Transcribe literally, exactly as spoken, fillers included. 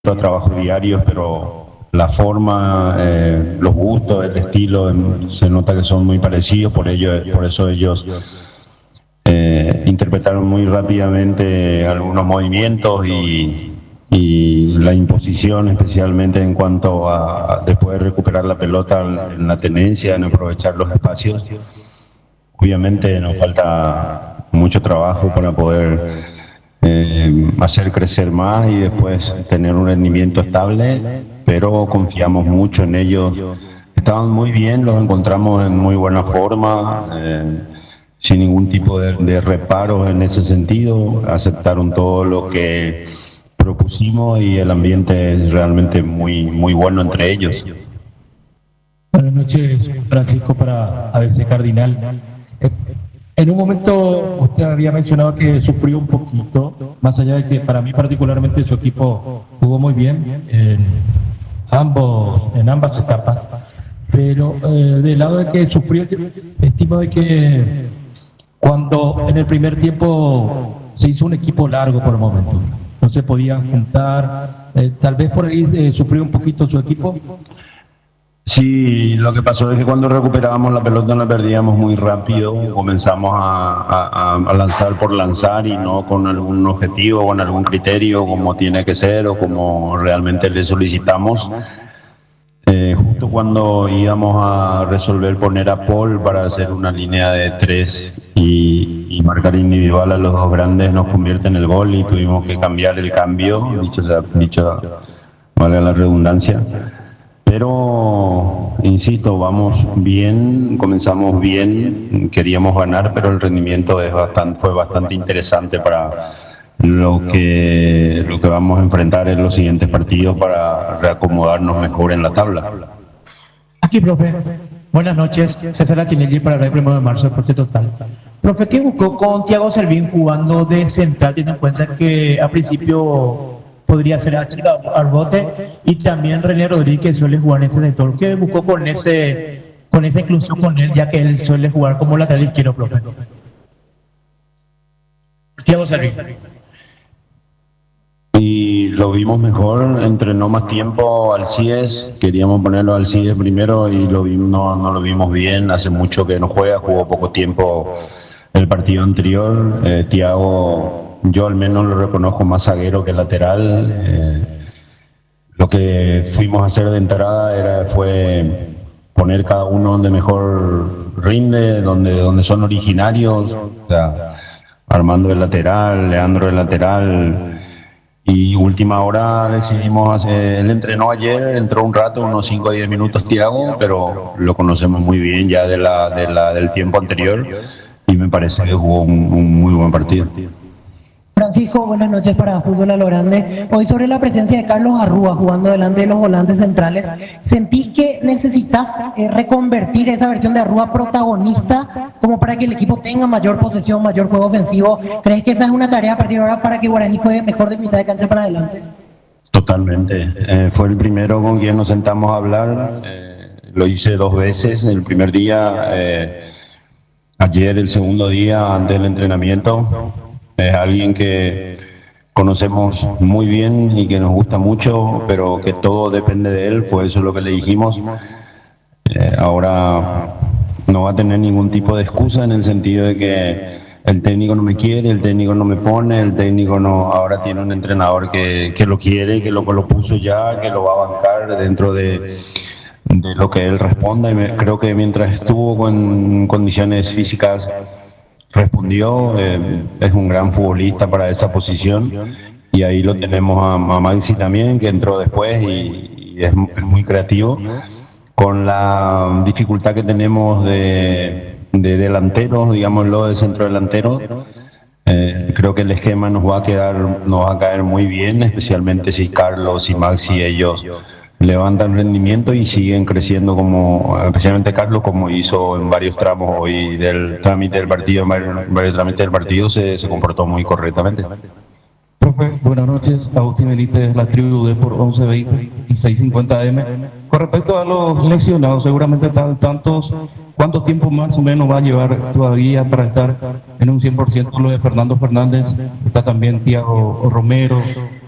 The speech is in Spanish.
los trabajos diarios, pero la forma, eh, los gustos, el estilo, em, se nota que son muy parecidos, por ello, por eso ellos eh, interpretaron muy rápidamente algunos movimientos y, y la imposición, especialmente en cuanto a, a después de recuperar la pelota, en la tenencia, en aprovechar los espacios. Obviamente nos falta mucho trabajo para poder eh, hacer crecer más y después tener un rendimiento estable, pero confiamos mucho en ellos. Estaban muy bien, los encontramos en muy buena forma, eh, sin ningún tipo de, de reparos en ese sentido, aceptaron todo lo que propusimos y el ambiente es realmente muy, muy bueno entre ellos. Buenas noches, Francisco, para A B C Cardinal. Eh, En un momento usted había mencionado que sufrió un poquito, más allá de que para mí particularmente su equipo jugó muy bien en, ambos, en ambas etapas, pero eh, del lado de que sufrió, estimo de que cuando en el primer tiempo se hizo un equipo largo por el momento, no se podían juntar, eh, tal vez por ahí eh, sufrió un poquito su equipo. Sí, lo que pasó es que cuando recuperábamos la pelota la perdíamos muy rápido, comenzamos a, a, a lanzar por lanzar y no con algún objetivo o con algún criterio como tiene que ser o como realmente le solicitamos. Eh, justo cuando íbamos a resolver poner a Paul para hacer una línea de tres y, y marcar individual a los dos grandes nos convierte en el gol y tuvimos que cambiar el cambio, dicho sea, dicho, valga la redundancia. Pero, insisto, vamos bien, comenzamos bien, queríamos ganar, pero el rendimiento es bastante, fue bastante interesante para lo que, lo que vamos a enfrentar en los siguientes partidos para reacomodarnos mejor en la tabla. Aquí, profe. Buenas noches. César Lachinelli para el primero de marzo, Deporte Total. Profe, ¿qué buscó con Thiago Servín jugando de central, teniendo en cuenta que a principio podría ser Arbote y también René Rodríguez suele jugar en ese sector? ¿Qué buscó con ese con esa inclusión con él, ya que él suele jugar como lateral izquierdo, profe? Thiago Servín. Y lo vimos mejor, entrenó más tiempo Alcides, queríamos ponerlo Alcides primero y lo vimos, no, no lo vimos bien, hace mucho que no juega, jugó poco tiempo el partido anterior. eh, Thiago, yo al menos lo reconozco más zaguero que lateral. eh, lo que fuimos a hacer de entrada era, fue poner cada uno donde mejor rinde, donde, donde son originarios, o sea, Armando el lateral, Leandro el lateral. Y última hora decidimos hacer, él entrenó ayer, entró un rato, unos cinco o diez minutos Thiago, pero lo conocemos muy bien ya de la, de la, del tiempo anterior y me parece que jugó un, un muy buen partido. Francisco, buenas noches para Fútbol a lo Grande. Hoy sobre la presencia de Carlos Arrúa jugando delante de los volantes centrales, ¿sentís que necesitas eh, reconvertir esa versión de Arrúa protagonista como para que el equipo tenga mayor posesión, mayor juego ofensivo? ¿Crees que esa es una tarea a partir de ahora para que Guaraní juegue mejor de mitad de cancha para adelante? Totalmente. Eh, fue el primero con quien nos sentamos a hablar. Eh, lo hice dos veces. El primer día, eh, ayer el segundo día antes del entrenamiento. Es alguien que conocemos muy bien y que nos gusta mucho, pero que todo depende de él, fue eso lo que le dijimos. Eh, ahora no va a tener ningún tipo de excusa en el sentido de que el técnico no me quiere, el técnico no me pone, el técnico no, ahora tiene un entrenador que, que lo quiere, que lo, lo puso ya, que lo va a bancar dentro de, de lo que él responda. Y me, creo que mientras estuvo con condiciones físicas respondió, eh, es un gran futbolista para esa posición y ahí lo tenemos a, a Maxi también, que entró después y, y es, es muy creativo, con la dificultad que tenemos de, de delanteros, digámoslo, de centro delantero. Eh, creo que el esquema nos va a quedar, nos va a caer muy bien, especialmente si Carlos y Maxi ellos levantan rendimiento y siguen creciendo, como especialmente Carlos, como hizo en varios tramos hoy del trámite del partido, en varios, en varios trámites del partido se, se comportó muy correctamente. Profe, buenas noches. Agustín Benítez, la tribu de por once veinte y seis cincuenta M. Con respecto a los lesionados, seguramente están tantos, ¿cuánto tiempo más o menos va a llevar todavía para estar en un cien por ciento? Lo de Fernando Fernández, está también Thiago Romero,